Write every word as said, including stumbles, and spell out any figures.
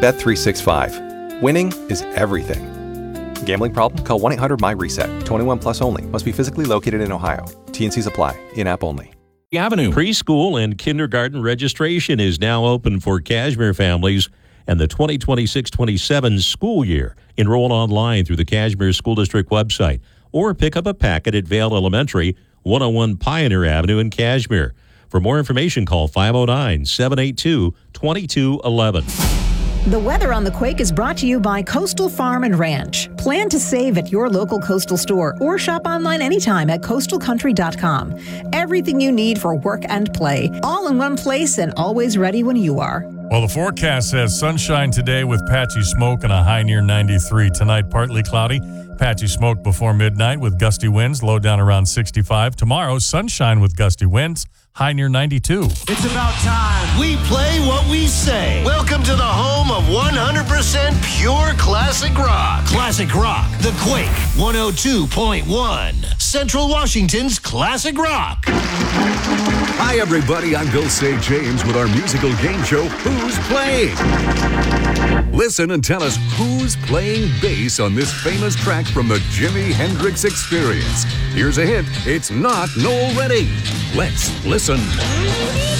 Bet three sixty-five. Winning is everything. Gambling problem? Call one eight hundred my reset. twenty-one plus only. Must be physically located in Ohio. T N Cs apply. In-app only. Avenue. Preschool and kindergarten registration is now open for Cashmere families and the twenty twenty-six twenty-seven school year. Enroll online through the Cashmere School District website or pick up a packet at Vale Elementary, one oh one Pioneer Avenue in Cashmere. For more information, call five oh nine, seven eight two, two two one one. The weather on the Quake is brought to you by Coastal Farm and Ranch. Plan to save at your local Coastal store or shop online anytime at coastal country dot com. Everything you need for work and play, all in one place and always ready when you are. Well, the forecast says sunshine today with patchy smoke and a high near ninety-three. Tonight, partly cloudy, patchy smoke before midnight with gusty winds, low down around sixty-five. Tomorrow, sunshine with gusty winds, high near ninety-two. It's about time. We play what we say. Welcome to the home of one hundred percent pure classic rock. Classic rock, The Quake, one oh two point one. Central Washington's classic rock. Hi, everybody. I'm Bill Saint James with our musical game show, Who's Playing? Listen and tell us who's playing bass on this famous track from the Jimi Hendrix Experience. Here's a hint. It's not Noel Redding. Let's listen.